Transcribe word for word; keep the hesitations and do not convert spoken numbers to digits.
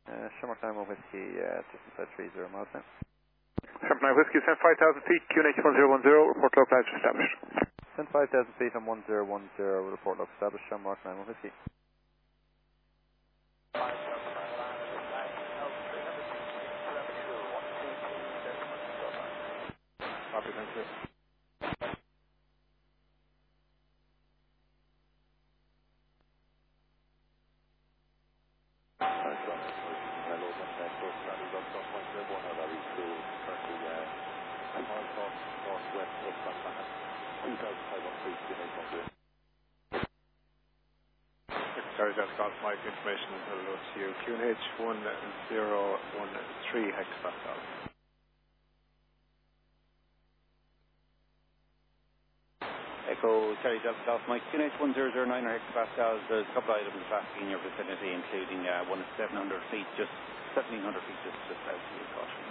Uh, Shamrock Lima Whiskey, uh, just inside three zero miles now. Shamrock Lima Whiskey, send five thousand feet, Q N H one zero one zero, report local latitude established. Send five thousand feet on one zero one zero, report local established, Shamrock Lima Whiskey. Copy, thank you. Secretary Delta Golf Mike information will to you. Q N H one zero one three hectopascal. Echo Cherry Delta Golf Mike, Q N H one zero zero nine hectopascals. There's a couple of items traffic in your vicinity, including uh, one at seven hundred feet, just seventeen hundred feet just, just south of your caution.